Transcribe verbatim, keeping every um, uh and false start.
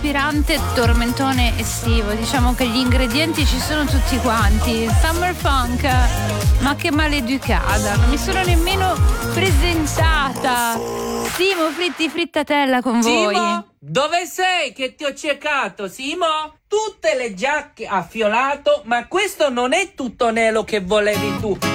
ispirante tormentone estivo. Diciamo che gli ingredienti ci sono tutti quanti. Summer Funk, ma che maleducata, non mi sono nemmeno presentata. Simo Fritti Frittatella con voi. Simo, dove sei che ti ho cercato, Simo? Tutte le giacche a fiolato, ma questo non è tutto nero che volevi tu.